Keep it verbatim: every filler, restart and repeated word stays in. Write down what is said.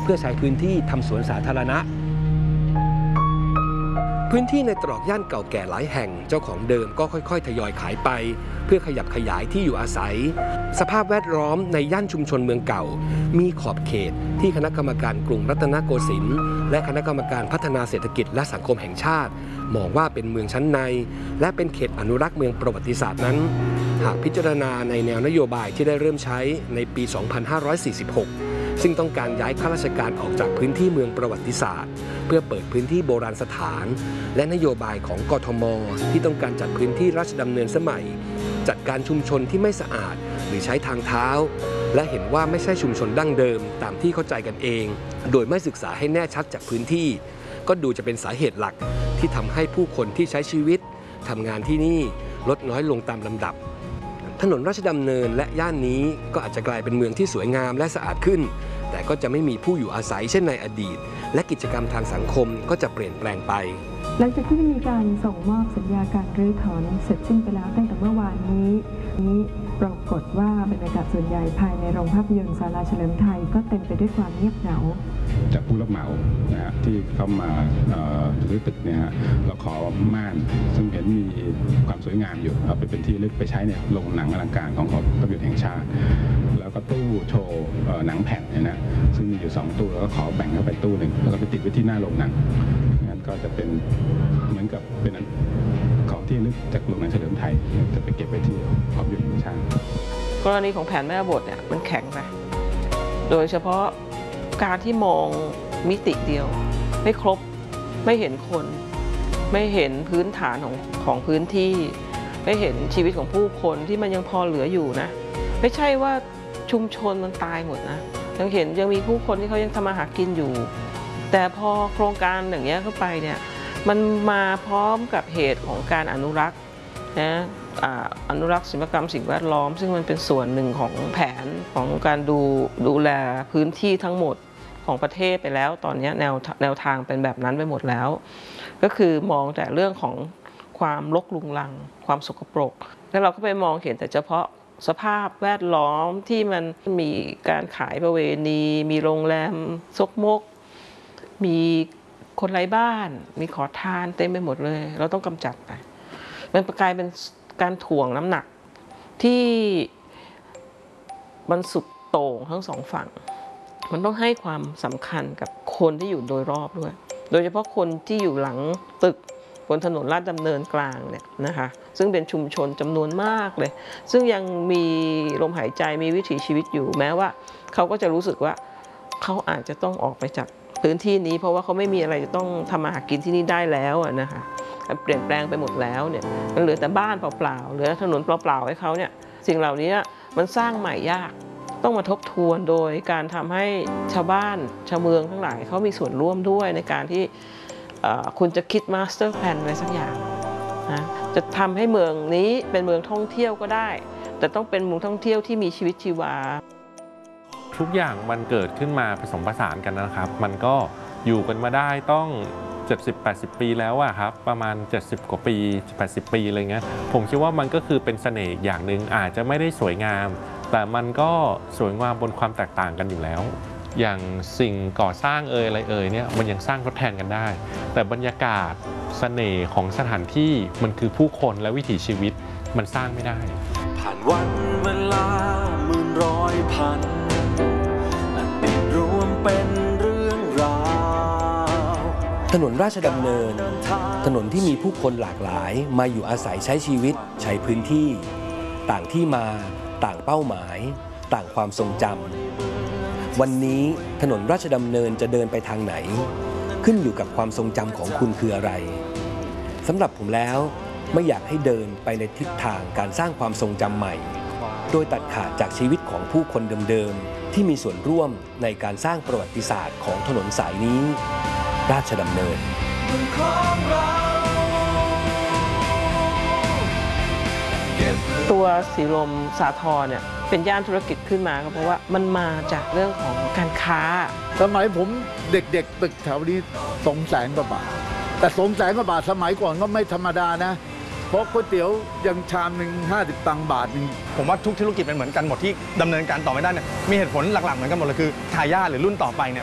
เพื่อใช้พื้นที่ทำสวนสาธารณะพื้นที่ในตรอกย่านเก่าแก่หลายแห่งเจ้าของเดิมก็ค่อยๆทยอยขายไปเพื่อขยับขยายที่อยู่อาศัยสภาพแวดล้อมในย่านชุมชนเมืองเก่ามีขอบเขตที่คณะกรรมการกรุงรัตนโกสินทร์และคณะกรรมการพัฒนาเศรษฐกิจและสังคมแห่งชาติมองว่าเป็นเมืองชั้นในและเป็นเขตอนุรักษ์เมืองประวัติศาสตร์นั้นหากพิจารณาในแนวนโยบายที่ได้เริ่มใช้ในปี สองพันห้าร้อยสี่สิบหก ซึ่งต้องการย้ายข้าราชการออกจากพื้นที่เมืองประวัติศาสตร์เพื่อเปิดพื้นที่โบราณสถานและนโยบายของกทม.ที่ต้องการจัดพื้นที่ราชดำเนินสมัยจัดการชุมชนที่ไม่สะอาดหรือใช้ทางเท้าและเห็นว่าไม่ใช่ชุมชนดั้งเดิมตามที่เข้าใจกันเองโดยไม่ศึกษาให้แน่ชัดจากพื้นที่ก็ดูจะเป็นสาเหตุหลักที่ทำให้ผู้คนที่ใช้ชีวิตทำงานที่นี่ลดน้อยลงตามลำดับถนนราชดำเนินและย่านนี้ก็อาจจะกลายเป็นเมืองที่สวยงามและสะอาดขึ้นแต่ก็จะไม่มีผู้อยู่อาศัยเช่นในอดีตและกิจกรรมทางสังคมก็จะเปลี่ยนแปลงไปหลังจากที่มีการส่งมอบสัญญาการรื้อถอนเสร็จสิ้นไปแล้วตั้งแต่เมื่อวานนี้นี้ปรากฏว่าบรรยากาศส่วนใหญ่ภายในโรงภาพยนตร์ศาลาเฉลิมไทยก็เต็มไปด้วยความเงียบเหงาจากผู้รับเหมานะฮะที่เข้ามารื้อตึกเนี่ยฮะเราขอม่านซึ่งเห็นมีความสวยงามอยู่เอาไปเป็นที่ลึกไปใช้ในโรงหนังอลังการของภาพยนตร์แห่งชาติแล้วก็ตู้โชว์หนังแผ่นเนี่ยนะซึ่งมีอยู่สองตู้แล้วก็ขอแบ่งเข้าไปตู้หนึ่งแล้วก็ไปติดไว้ที่หน้าโรงหนังงั้นก็จะเป็นเหมือนกับเป็นของที่ลึกจากโรงหนังเฉลิมไทยจะไปเก็บไว้ที่ภาพยนตร์แห่งชาติกรณีของแผนแม่บทเนี่ยมันแข็งไปโดยเฉพาะการที่มองมิติเดียวไม่ครบไม่เห็นคนไม่เห็นพื้นฐานของของพื้นที่ไม่เห็นชีวิตของผู้คนที่มันยังพอเหลืออยู่นะไม่ใช่ว่าชุมชนมันตายหมดนะยังเห็นยังมีผู้คนที่เขายังทำมาหากินอยู่แต่พอโครงการอย่างเงี้ยเข้าไปเนี่ยมันมาพร้อมกับเหตุของการอนุรักษ์นะอนุรักษ์ศิลปกรรมสิ่งแวดล้อมซึ่งมันเป็นส่วนหนึ่งของแผนของการดูดูแลพื้นที่ทั้งหมดของประเทศไปแล้วตอนนี้แนวแนวทางเป็นแบบนั้นไปหมดแล้วก็คือมองแต่เรื่องของความรกรุงรังความสกปรกแล้วเราก็ไปมองเห็นแต่เฉพาะสภาพแวดล้อมที่มันมีการขายประเวณีมีโรงแรมซกมกมีคนไร้บ้านมีขอทานเต็มไปหมดเลยเราต้องกำจัดไปมันกลายเป็นการถ่วงน้ำหนักที่มันสุดโต่งทั้งสองฝั่งมันต้องให้ความสำคัญกับคนที่อยู่โดยรอบด้วยโดยเฉพาะคนที่อยู่หลังตึกบนถนนลาดดำเนินกลางเนี่ยนะคะซึ่งเป็นชุมชนจำนวนมากเลยซึ่งยังมีลมหายใจมีวิถีชีวิตอยู่แม้ว่าเขาก็จะรู้สึกว่าเขาอาจจะต้องออกไปจากพื้นที่นี้เพราะว่าเขาไม่มีอะไรจะต้องทำมาหากินที่นี่ได้แล้วนะคะเปลี่ยนแปลงไปหมดแล้วเนี่ยมันเหลือแต่บ้านเปล่าๆเหลือถนนเปล่าๆให้เขาเนี่ยสิ่งเหล่านี้มันสร้างใหม่ยากต้องมาทบทวนโดยการทำให้ชาวบ้านชาวเมืองทั้งหลายเขามีส่วนร่วมด้วยในการที่คุณจะคิดมาสเตอร์แพลนอะไรสักอย่างนะจะทำให้เมืองนี้เป็นเมืองท่องเที่ยวก็ได้แต่ต้องเป็นเมืองท่องเที่ยวที่มีชีวิตชีวาทุกอย่างมันเกิดขึ้นมาผสมผสานกันนะครับมันก็อยู่กันมาได้ต้องเจ็ดสิบ แปดสิบ ปีแล้วอะครับประมาณเจ็ดสิบกว่าปีแปดสิบปีอะไรเงี้ยผมคิดว่ามันก็คือเป็นเสน่ห์อย่างหนึ่งอาจจะไม่ได้สวยงามแต่มันก็สวยงามบนความแตกต่างกันอยู่แล้วอย่างสิ่งก่อสร้างเอ่ยอะไรเอ่ยเนี่ยมันยังสร้างทดแทนกันได้แต่บรรยากาศเสน่ห์ของสถานที่มันคือผู้คนและวิถีชีวิตมันสร้างไม่ได้ผ่านวันเวลาหมื่นร้อยพันอดีตรวมเป็นเรื่องราวถนนราชดำเนินถนนที่มีผู้คนหลากหลายมาอยู่อาศัยใช้ชีวิตใช้พื้นที่ต่างที่มาต่างเป้าหมายต่างความทรงจำวันนี้ถนนราชดำเนินจะเดินไปทางไหนขึ้นอยู่กับความทรงจำของคุณคืออะไรสำหรับผมแล้วไม่อยากให้เดินไปในทิศทางการสร้างความทรงจำใหม่โดยตัดขาดจากชีวิตของผู้คนเดิมๆที่มีส่วนร่วมในการสร้างประวัติศาสตร์ของถนนสายนี้ราชดำเนินตัวสีลมสาทรเนี่ยเป็นย่านธุรกิจขึ้นมาก็เพราะว่ามันมาจากเรื่องของการค้าสมัยผมเด็กๆตึกแถวนี้สองแสนกว่าบาทแต่สองแสนกว่าบาทสมัยก่อนก็ไม่ธรรมดานะเพราะก๋วยเตี๋ยวยังชามหนึ่งห้าสิบตังค์บาทหนึ่งผมว่าทุกธุรกิจเป็นเหมือนกันหมดที่ดำเนินการต่อไม่ได้เนี่ยมีเหตุผลหลักๆเหมือนกันหมดเลยคือทายาทหรือรุ่นต่อไปเนี่ย